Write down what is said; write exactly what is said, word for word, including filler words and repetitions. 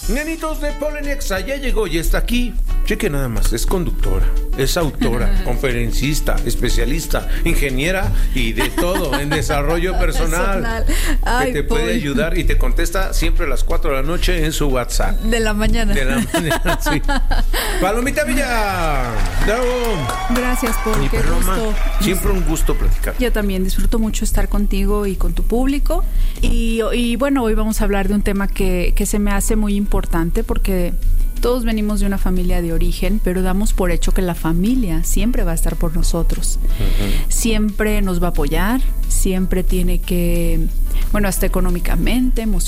Nenitos de Polenexa, ya llegó y está aquí. Cheque nada más, es conductora, es autora, conferencista, especialista, ingeniera y de todo en desarrollo personal. Ay, que te puede Paul. ayudar y te contesta siempre a las cuatro de la noche en su WhatsApp. De la mañana. De la mañana, sí. Palomita Villa. Bravo. Gracias, Paul. Mi Qué Paloma, gusto. siempre un gusto platicar. Yo también disfruto mucho estar contigo y con tu público. Y, y bueno, hoy vamos a hablar de un tema que, que se me hace muy importante porque todos venimos de una familia de origen, pero damos por hecho que la familia siempre va a estar por nosotros. Uh-huh. Siempre nos va a apoyar, siempre tiene que, bueno, hasta económicamente, emocionalmente,